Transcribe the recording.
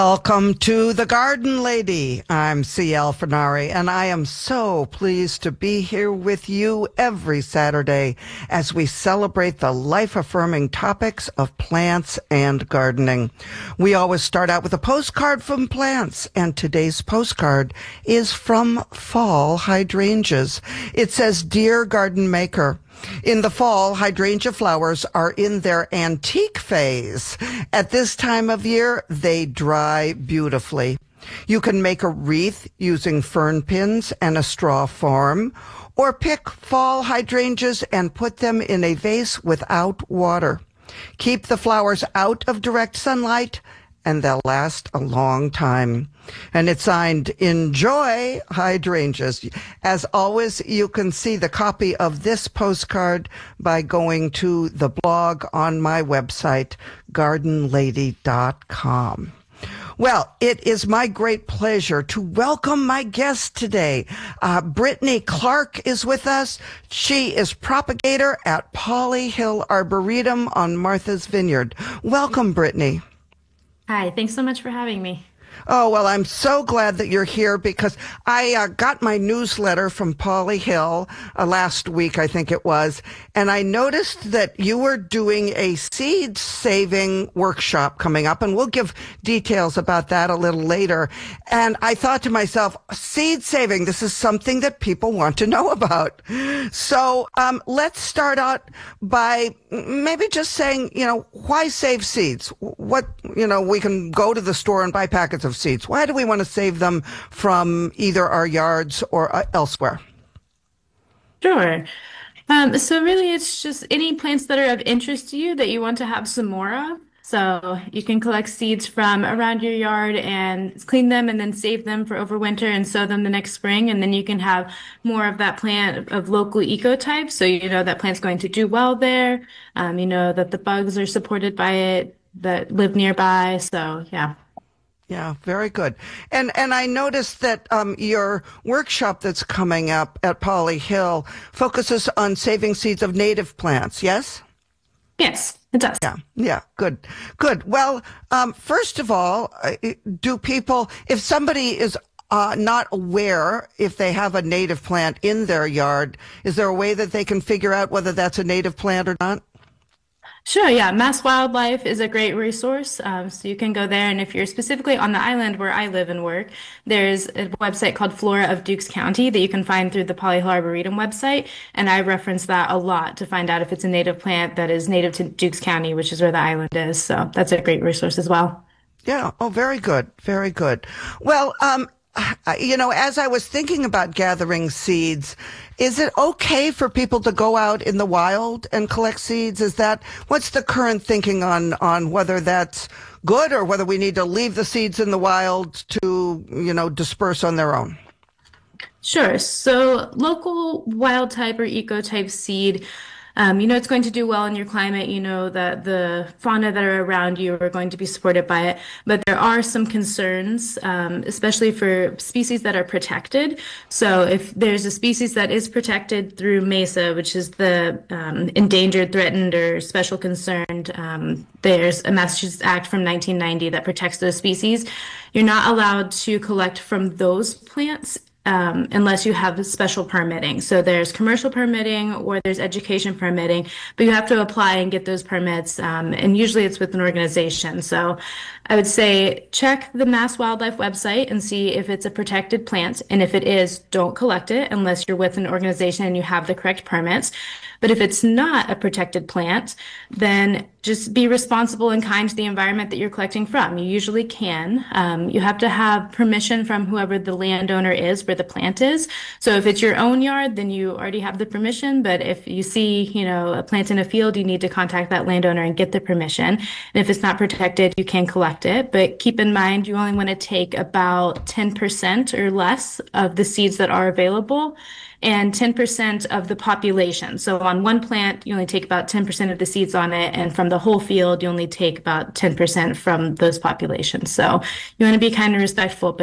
Welcome to The Garden Lady. I'm C.L. Fernari, and I am so pleased to be here with you every Saturday as we celebrate the life-affirming topics of plants and gardening. We always start out with a postcard from plants, and today's postcard is from fall hydrangeas. It says, "Dear Garden Maker, in the fall, hydrangea flowers are in their antique phase. At this time of year, they dry beautifully. You can make a wreath using fern pins and a straw form, or pick fall hydrangeas and put them in a vase without water. Keep the flowers out of direct sunlight, and they'll last a long time." And it's signed, "Enjoy Hydrangeas." As always, you can see the copy of this postcard by going to the blog on my website, gardenlady.com. Well, it is my great pleasure to welcome my guest today. Brittany Clark is with us. She is propagator at Polly Hill Arboretum on Martha's Vineyard. Welcome, Brittany. Hi, thanks so much for having me. Oh, well, I'm so glad that you're here because I got my newsletter from Polly Hill last week, I think it was, and I noticed that you were doing a seed saving workshop coming up, and we'll give details about that a little later. And I thought to myself, seed saving, this is something that people want to know about. So let's start out by maybe just saying, why save seeds? We can go to the store and buy packets of seeds. Why do we want to save them from either our yards or elsewhere? Sure. So really, it's just any plants that are of interest to you that you want to have some more of. So you can collect seeds from around your yard and clean them and then save them for overwinter and sow them the next spring. And then you can have more of that plant of local ecotype. So you know that plant's going to do well there. You know that the bugs are supported by it that live nearby. So yeah. Yeah, very good. And I noticed that your workshop that's coming up at Polly Hill focuses on saving seeds of native plants, yes? Yes, it does. Yeah, good. Well, first of all, do people, if somebody is not aware if they have a native plant in their yard, is there a way that they can figure out whether that's a native plant or not? Sure, yeah. Mass Wildlife is a great resource. So you can go there. And if you're specifically on the island where I live and work, there's a website called Flora of Dukes County that you can find through the Polly Hill Arboretum website. And I reference that a lot to find out if it's a native plant that is native to Dukes County, which is where the island is. So that's a great resource as well. Yeah. Oh, very good. Very good. Well, as I was thinking about gathering seeds, is it okay for people to go out in the wild and collect seeds? What's the current thinking on whether that's good or whether we need to leave the seeds in the wild to, disperse on their own? Sure. So local wild type or ecotype seed, it's going to do well in your climate. You know that the fauna that are around you are going to be supported by it. But there are some concerns, especially for species that are protected. So if there's a species that is protected through MESA, which is the endangered, threatened, or special concerned, there's a Massachusetts Act from 1990 that protects those species. You're not allowed to collect from those plants unless you have special permitting. So there's commercial permitting or there's education permitting, but you have to apply and get those permits. And usually it's with an organization. So I would say check the Mass Wildlife website and see if it's a protected plant. And if it is, don't collect it unless you're with an organization and you have the correct permits. But if it's not a protected plant, then just be responsible and kind to the environment that you're collecting from. You usually can. You have to have permission from whoever the landowner is where the plant is. So if it's your own yard, then you already have the permission. But if you see, a plant in a field, you need to contact that landowner and get the permission. And if it's not protected, you can collect it. But keep in mind, you only want to take about 10% or less of the seeds that are available and 10% of the population. So on one plant, you only take about 10% of the seeds on it. And from the whole field, you only take about 10% from those populations. So you want to be kind of respectful, but